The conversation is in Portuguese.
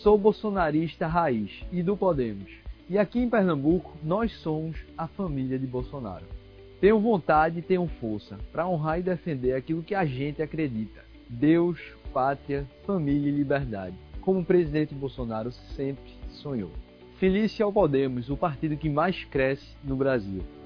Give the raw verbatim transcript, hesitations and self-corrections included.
Sou bolsonarista raiz e do Podemos. E aqui em Pernambuco, nós somos a família de Bolsonaro. Tenho vontade e tenho força para honrar e defender aquilo que a gente acredita. Deus, pátria, família e liberdade, como o presidente Bolsonaro sempre sonhou. Feliz ao Podemos, o partido que mais cresce no Brasil.